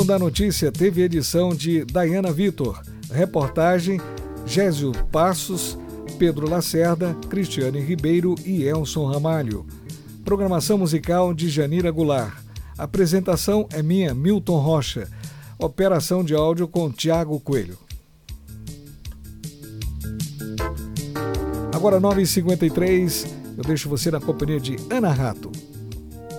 da Notícia teve edição de Dayana Vitor, reportagem Gésio Passos, Pedro Lacerda, Cristiane Ribeiro e Elson Ramalho. Programação musical de Janira Goulart. Apresentação é minha, Milton Rocha. Operação de áudio com Tiago Coelho. Agora 9h53, eu deixo você na companhia de Ana Rato.